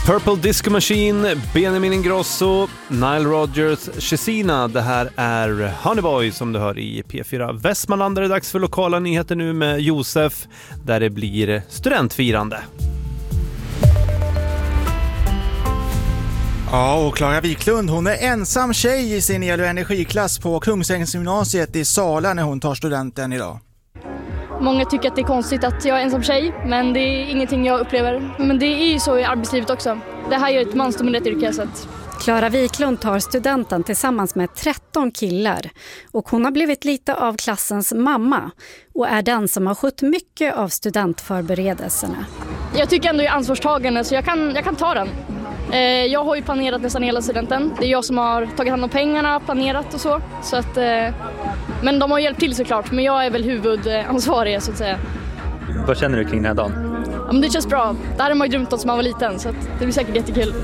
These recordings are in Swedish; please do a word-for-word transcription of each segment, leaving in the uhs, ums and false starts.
Purple Disco Machine, Benjamin Ingrosso, Nile Rodgers, Chesina. Det här är Honeyboy som du hör i P fyra Västmanland. Det är dags för lokala nyheter nu med Josef, där det blir studentfirande. Ja, och Klara Wiklund, hon är ensam tjej i sin el- och energiklass på Kungsängsgymnasiet i Sala när hon tar studenten idag. Många tycker att det är konstigt att jag är ensam tjej, men det är ingenting jag upplever. Men det är ju så i arbetslivet också. Det här är ett mansdominerat yrke. Så att... Klara Wiklund tar studenten tillsammans med tretton killar och hon har blivit lite av klassens mamma och är den som har skött mycket av studentförberedelserna. Jag tycker ändå jag är ansvarstagande så jag kan, jag kan ta den. Jag har ju planerat nästan hela studenten. Det är jag som har tagit hand om pengarna, planerat och så. så att, men de har hjälpt till såklart, men jag är väl huvudansvarig så att säga. Vad känner du kring den här dagen? Ja, men det känns bra. Det här har man ju drömt om som man var liten så att det blir säkert jättekul.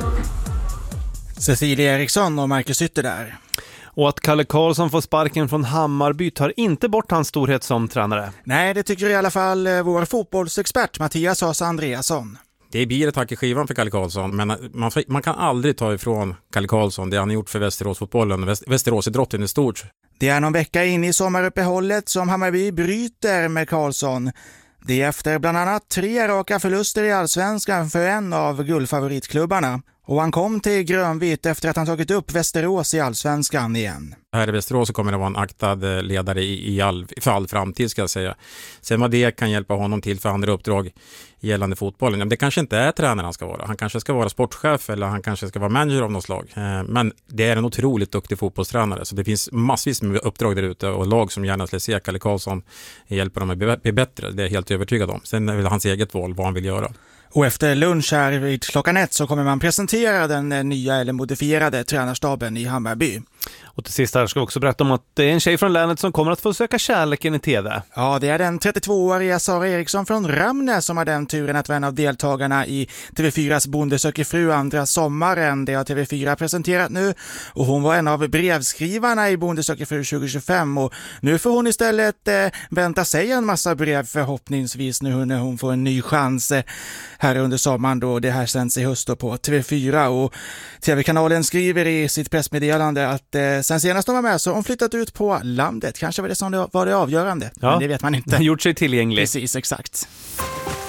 Cecilia Eriksson och Marcus Ytter där. Och att Kalle Karlsson får sparken från Hammarby tar inte bort hans storhet som tränare. Nej, det tycker i alla fall vår fotbollsexpert Mattias Hasa Andreasson. Det blir ett tack i skivan för Kalle Karlsson, men man, man kan aldrig ta ifrån Kalle Karlsson det han har gjort för Västeråsfotbollen och Väst, Västeråsidrotten i stort. Det är någon vecka in i sommaruppehållet som Hammarby bryter med Karlsson. Det är efter bland annat tre raka förluster i Allsvenskan för en av guldfavoritklubbarna. Och han kom till grönvitt efter att han tagit upp Västerås i Allsvenskan igen. Här i Västerås så kommer det vara en aktad ledare i, i all, för all framtid ska jag säga. Sen vad det kan hjälpa honom till för andra uppdrag gällande fotbollen. Det kanske inte är tränare han ska vara. Han kanske ska vara sportchef eller han kanske ska vara manager av något slag. Men det är en otroligt duktig fotbollstränare. Så det finns massvis med uppdrag där ute och lag som gärna skulle se Kalle Karlsson hjälper dem att bli bättre. Det är jag helt övertygad om. Sen är det hans eget val vad han vill göra. Och efter lunch här vid klockan ett så kommer man presentera den nya eller modifierade tränarstaben i Hammarby. Och till sist här ska vi också berätta om att det är en tjej från länet som kommer att få söka kärleken i tv. Ja, det är den trettiotvååriga Sara Eriksson från Ramnäs som har den turen att vara en av deltagarna i T V fyras Bonde söker fru andra sommaren. Det har T V fyra presenterat nu och hon var en av brevskrivarna i Bonde söker fru tjugo tjugofem och nu får hon istället eh, vänta sig en massa brev förhoppningsvis nu när hon får en ny chans eh, här under sommaren då det här sänds i höst på T V fyra och T V-kanalen skriver i sitt pressmeddelande att eh, sen senast de var med så har hon flyttat ut på landet. Kanske var det som det var det avgörande, ja, men det vet man inte. Gjort sig tillgänglig. Precis, exakt.